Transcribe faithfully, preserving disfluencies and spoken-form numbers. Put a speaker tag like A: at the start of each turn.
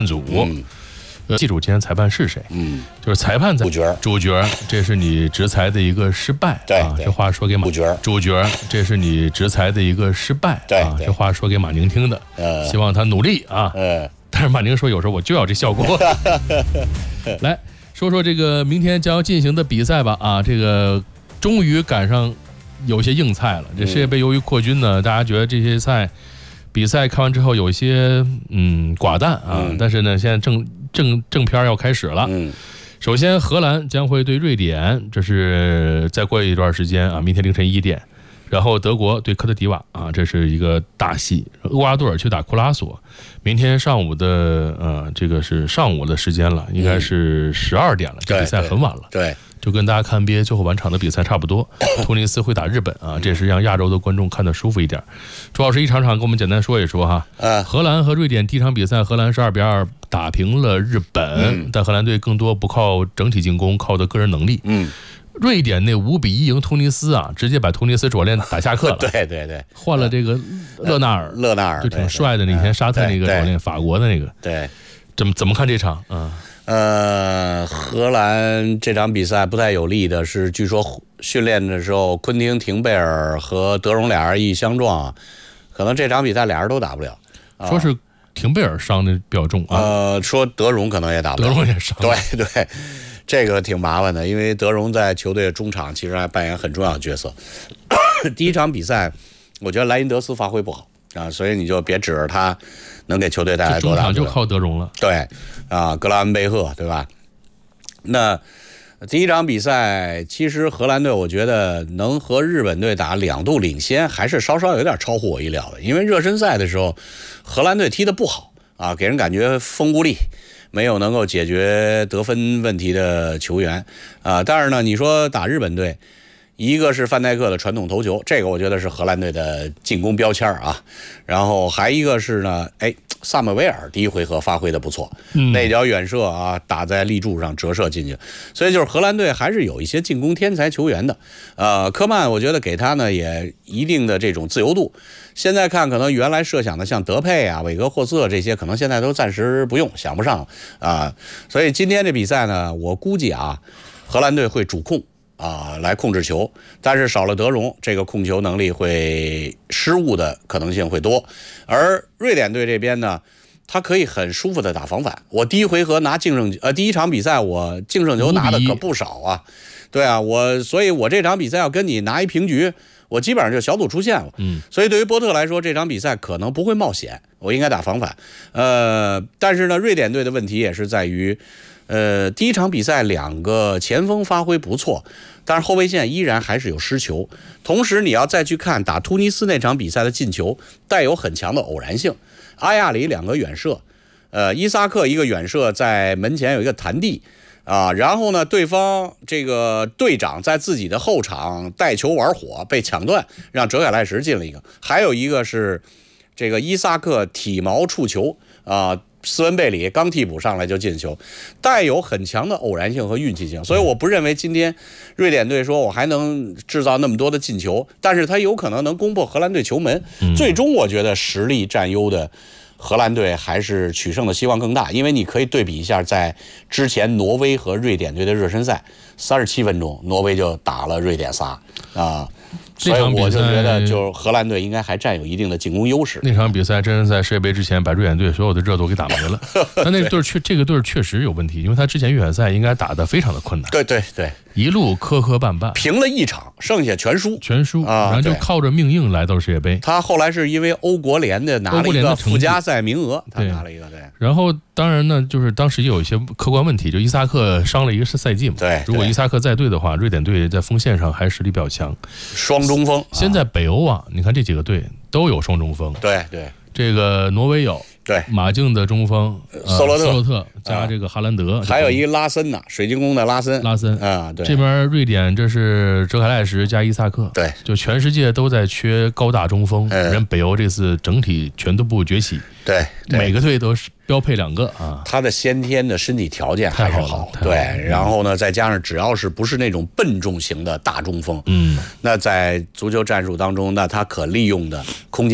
A: 组。嗯呃，记住今天裁判是谁？
B: 嗯，
A: 就是裁判在
B: 主角，
A: 主角，这是你执裁的一个失败。
B: 对
A: 啊，这话说给马
B: 主角，
A: 主角，这是你执裁的一个失败。
B: 对
A: 啊，这话说给马宁听的。
B: 呃，
A: 希望他努力啊。
B: 呃，
A: 但是马宁说，有时候我就要这效果。来说说这个明天将要进行的比赛吧。啊，这个终于赶上有些硬菜了。这世界杯由于扩军呢，大家觉得这些赛比赛看完之后有一些嗯寡淡啊，
B: 嗯、
A: 但是呢，现在正正正片要开始了。
B: 嗯，
A: 首先荷兰将会对瑞典，这是再过一段时间啊，明天凌晨一点。然后德国对科特迪瓦啊，这是一个大戏。厄瓜多尔去打库拉索，明天上午的呃，这个是上午的时间了，应该是十二点了，这比赛很晚了。
B: 对，
A: 就跟大家看 N B A 最后晚场的比赛差不多。突尼斯会打日本啊，这是让亚洲的观众看得舒服一点。朱老师一场场跟我们简单说一说哈。
B: 呃，
A: 荷兰和瑞典第一场比赛，荷兰是二比二打平了日本，
B: 嗯、
A: 但荷兰队更多不靠整体进攻，靠的个人能力。
B: 嗯。
A: 瑞典那五比一赢突尼斯啊，直接把突尼斯主教练打下课了。
B: 对对对，
A: 换了这个勒纳尔，
B: 勒纳尔
A: 就挺帅的。那天沙特那个主教练，法国的那个。
B: 对，
A: 怎么怎么看这场啊？
B: 呃，荷兰这场比赛不太有利的是，据说训练的时候，昆汀·廷贝尔和德容俩人一相撞，可能这场比赛俩人都打不了。
A: 啊、说是廷贝尔伤的比较重啊。
B: 呃，说德容可能也打不了。
A: 德容也伤。
B: 对对。这个挺麻烦的，因为德容在球队中场其实还扮演很重要的角色。第一场比赛，我觉得莱因德斯发挥不好啊，所以你就别指着他能给球队带来多大。
A: 中场就靠德容了。
B: 对啊，格拉恩贝赫对吧？那第一场比赛，其实荷兰队我觉得能和日本队打两度领先，还是稍稍有点超乎我意料的。因为热身赛的时候，荷兰队踢得不好啊，给人感觉风无力。没有能够解决得分问题的球员啊，但是呢，你说打日本队，一个是范戴克的传统头球，这个我觉得是荷兰队的进攻标签啊，然后还一个是呢，哎，萨姆维尔第一回合发挥的不错，
A: 嗯、
B: 那脚远射啊打在立柱上折射进去，所以就是荷兰队还是有一些进攻天才球员的，呃，科曼我觉得给他呢也一定的这种自由度。现在看，可能原来设想的像德佩啊、韦格霍瑟这些，可能现在都暂时不用，想不上啊。所以今天这比赛呢，我估计啊，荷兰队会主控啊来控制球，但是少了德容，这个控球能力会失误的可能性会多。而瑞典队这边呢，他可以很舒服的打防反。我第一回合拿净胜呃第一场比赛我净胜球拿的可不少啊，对啊，我所以我这场比赛要跟你拿一平局。我基本上就小组出线了，
A: 嗯，
B: 所以对于波特来说，这场比赛可能不会冒险，我应该打防反，呃，但是呢，瑞典队的问题也是在于，呃，第一场比赛两个前锋发挥不错，但是后卫线依然还是有失球，同时你要再去看打突尼斯那场比赛的进球，带有很强的偶然性，阿亚里两个远射，呃，伊萨克一个远射在门前有一个弹地。啊，然后呢，对方这个队长在自己的后场带球玩火，被抢断，让哲凯赖什进了一个。还有一个是这个伊萨克体毛触球啊，斯文贝里刚替补上来就进球，带有很强的偶然性和运气性。所以我不认为今天瑞典队说我还能制造那么多的进球，但是他有可能能攻破荷兰队球门。最终我觉得实力占优的荷兰队还是取胜的希望更大，因为你可以对比一下，在之前挪威和瑞典队的热身赛，三十七分钟，挪威就打了瑞典仨啊，所以我就觉得，就荷兰队应该还占有一定的进攻优势。
A: 那场比赛真是在世界杯之前把瑞典队所有的热度给打没了，但那个队确这个队确实有问题，因为他之前预选赛应该打得非常的困难。
B: 对对对。
A: 一路磕磕绊绊，
B: 平了一场，剩下全输，
A: 全输
B: 啊！
A: 然后就靠着命硬来到世界杯。
B: 他后来是因为欧国联的拿了一个附加赛名额，他拿了一个对。
A: 然后当然呢，就是当时也有一些客观问题，就伊萨克伤了一个是赛季嘛。
B: 对，
A: 如果伊萨克在队的话，瑞典队在锋线上还实力比较强。
B: 双中锋，
A: 现在北欧啊，你看这几个队都有双中锋。
B: 对对，
A: 这个挪威有。
B: 对，
A: 马竞的中锋
B: 索洛特，
A: 索洛特加这个哈兰德，
B: 还有一个拉森呢，水晶宫的拉森，
A: 拉森
B: 啊，对，
A: 这边瑞典这是哲凯赖什加伊萨克，
B: 对，
A: 就全世界都在缺高大中锋，人北欧这次整体全都不崛起，
B: 对，
A: 每个队都是标配两个啊，
B: 他的先天的身体条件还是好，对，然后呢，再加上只要是不是那种笨重型的大中锋，
A: 嗯，
B: 那在足球战术当中，那他可利用的空间。